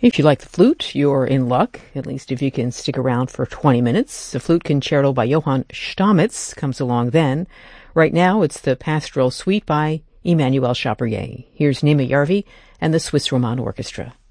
If you like the flute, you're in luck, at least if you can stick around for 20 minutes. The Flute Concerto by Johann Stamitz comes along then. Right now, it's the Pastoral Suite by Emmanuel Chabrier. Here's Nima Yarvi and the Swiss Roman Orchestra.